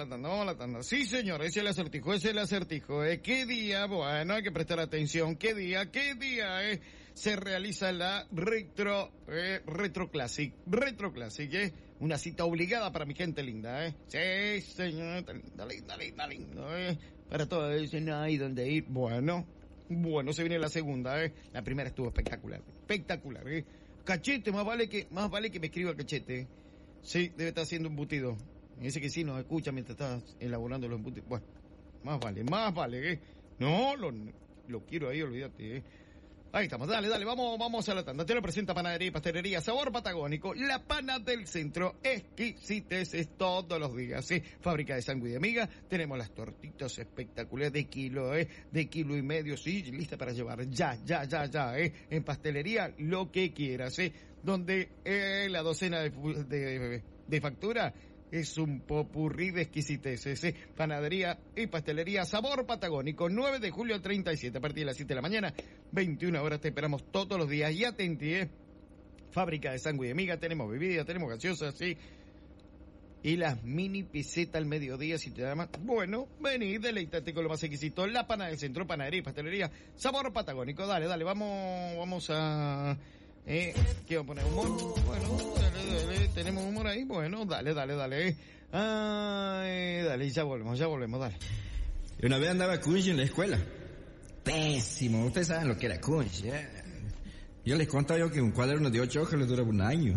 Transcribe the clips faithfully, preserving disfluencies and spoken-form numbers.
la tanda, vamos a la tanda. Sí, señor, ese es el acertijo, ese es el acertijo. ¿Eh? ¿Qué día? Bueno, hay que prestar atención. ¿Qué día? ¿Qué día eh? se realiza la retro, eh, retro classic? Retro classic, ¿eh? Una cita obligada para mi gente linda, ¿eh? Sí, señor, linda, linda, linda, linda, ¿eh? Para todos dicen, no hay dónde ir. Bueno, bueno, se viene la segunda, ¿eh? La primera estuvo espectacular, espectacular, ¿eh? Cachete, más vale que, más vale que me escriba Cachete. Sí, debe estar haciendo embutido. Me dice que sí, nos escucha mientras está elaborando los embutidos. Bueno, más vale, más vale, ¿eh? No, lo, lo quiero ahí, olvídate, ¿eh? Ahí estamos, dale, dale, vamos, vamos a la tanda. Te lo presenta Panadería y Pastelería Sabor Patagónico, la pana del centro, exquisiteces todos los días, ¿sí? Fábrica de sándwich de miga, tenemos las tortitas espectaculares de kilo, ¿eh? De kilo y medio, sí, lista para llevar, ya, ya, ya, ya, ¿eh? En pastelería, lo que quieras, ¿eh? Donde eh, la docena de, de, de factura es un popurrí de exquisiteces, ¿eh? Panadería y Pastelería Sabor Patagónico, nueve de julio al treinta y siete, a partir de las siete de la mañana, veintiuna horas, te esperamos todos los días. Y atenti, ¿eh? Fábrica de sándwich de miga, tenemos bebida, tenemos gaseosas, ¿sí? Y las mini pisetas al mediodía, si te llamas. Bueno, vení, deleítate con lo más exquisito. La pana del centro, Panadería y Pastelería Sabor Patagónico. Dale, dale, vamos, vamos a... Eh, ¿qué va a poner? ¿Humor? Bueno, dale, dale, tenemos humor ahí. Bueno, dale, dale, dale. Ay, dale, ya volvemos, ya volvemos, dale. Una vez andaba Kunji en la escuela. Pésimo, ustedes saben lo que era Kunji, ¿eh? Yo les contaba yo que un cuaderno de ocho hojas les duraba un año.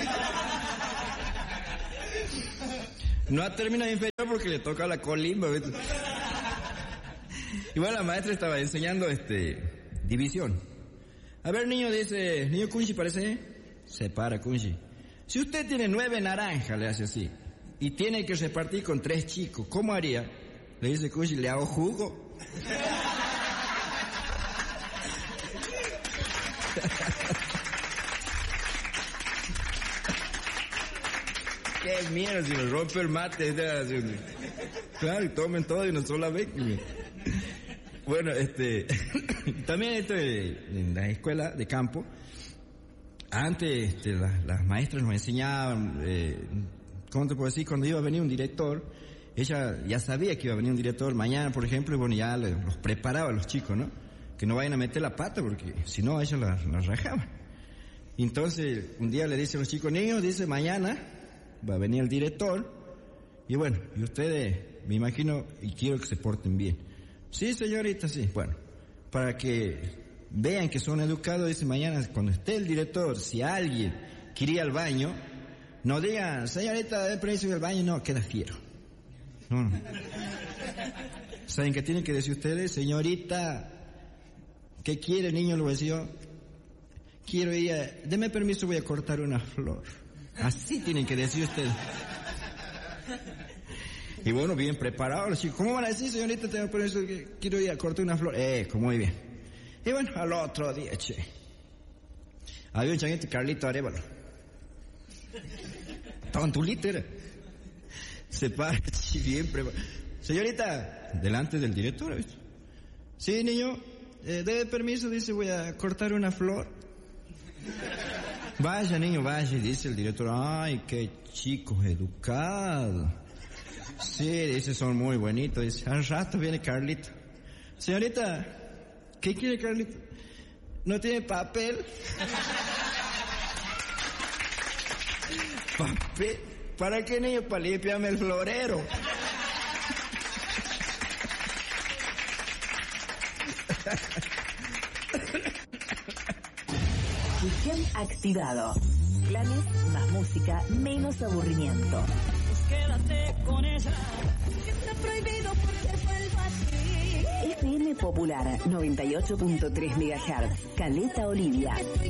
No ha terminado inferior porque le toca la colimba, ¿ves? Y bueno, la maestra estaba enseñando este división. A ver, niño, dice, niño Kunji, parece, se para Kunji. Si usted tiene nueve naranjas, le hace así, y tiene que repartir con tres chicos, ¿cómo haría? Le dice Kunji, le hago jugo. Qué mierda, si nos rompe el mate. Claro, y tomen todo de una sola vez. Bueno, este, también esto en la escuela de campo, antes este, las, las maestras nos enseñaban, eh, ¿cómo te puedo decir? Cuando iba a venir un director, ella ya sabía que iba a venir un director mañana, por ejemplo, y bueno, ya los preparaba a los chicos, ¿no? Que no vayan a meter la pata, porque si no, ella las la rajaban. Entonces, un día le dice a los chicos, niños, dice, mañana va a venir el director, y bueno, y ustedes, me imagino, y quiero que se porten bien. Sí, señorita, sí. Bueno, para que vean que son educados, dice, mañana cuando esté el director, si alguien quiere ir al baño, no digan, señorita, dé permiso al baño, no, queda fiero. No, no. ¿Saben qué tienen que decir ustedes? Señorita, ¿qué quiere, niño? Lo voy a decir yo. Quiero ir a... Deme permiso, voy a cortar una flor. Así tienen que decir ustedes. Y bueno, bien preparados los chicos. ¿Cómo van a decir, señorita, tengo permiso que quiero ir a cortar una flor? Eh, muy bien. Y bueno, al otro día, che. Había un changuito, Carlito Arevalo. Tontulito era. Se para, bien preparado. Señorita, delante del director, ¿viste? Sí, niño, eh, debe permiso, dice, voy a cortar una flor. Vaya, niño, vaya, dice el director. Ay, qué chicos educados. Sí, dice, son muy bonitos. Dice, al rato viene Carlito. Señorita, ¿qué quiere Carlito? ¿No tiene papel? ¿Papel? ¿Para qué, niño? Para limpiarme el florero. Weekend activado. Planes más música, menos aburrimiento. Quédate con ella. Está prohibido porque vuelvo así. F M Popular noventa y ocho punto tres megahertz. Caleta Olivia.